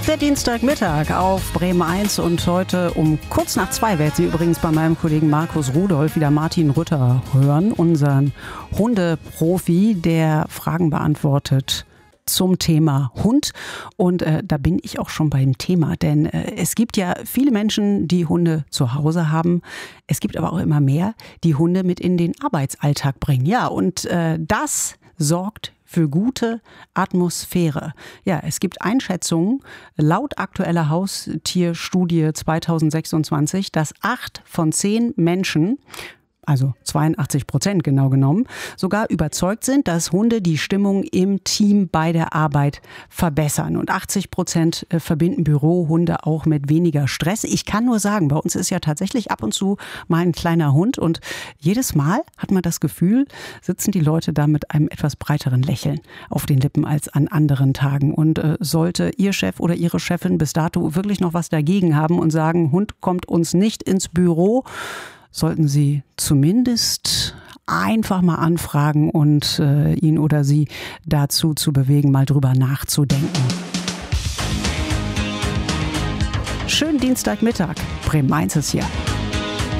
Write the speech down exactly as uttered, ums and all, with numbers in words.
Der Dienstagmittag auf Bremen eins und heute um kurz nach zwei werden Sie übrigens bei meinem Kollegen Markus Rudolph wieder Martin Rütter hören, unseren Hundeprofi, der Fragen beantwortet zum Thema Hund. Und äh, da bin ich auch schon beim Thema, denn äh, es gibt ja viele Menschen, die Hunde zu Hause haben. Es gibt aber auch immer mehr, die Hunde mit in den Arbeitsalltag bringen. Ja, und äh, das sorgt für gute Atmosphäre. Ja, es gibt Einschätzungen laut aktueller Haustierstudie zweitausendsechsundzwanzig, dass acht von zehn Menschen, also zweiundachtzig Prozent genau genommen, sogar überzeugt sind, dass Hunde die Stimmung im Team bei der Arbeit verbessern. Und achtzig Prozent verbinden Bürohunde auch mit weniger Stress. Ich kann nur sagen, bei uns ist ja tatsächlich ab und zu mal ein kleiner Hund und jedes Mal hat man das Gefühl, sitzen die Leute da mit einem etwas breiteren Lächeln auf den Lippen als an anderen Tagen. Und äh, sollte Ihr Chef oder Ihre Chefin bis dato wirklich noch was dagegen haben und sagen, Hund kommt uns nicht ins Büro, sollten Sie zumindest einfach mal anfragen und äh, ihn oder sie dazu zu bewegen, mal drüber nachzudenken. Schönen Dienstagmittag. Bremen eins ist hier.